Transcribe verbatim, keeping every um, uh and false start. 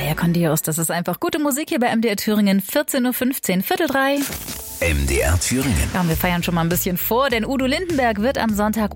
Vaya con Dios, das ist einfach gute Musik hier bei M D R Thüringen, vierzehn Uhr fünfzehn, Viertel drei. M D R Thüringen. Ja, und wir feiern schon mal ein bisschen vor, denn Udo Lindenberg wird am Sonntag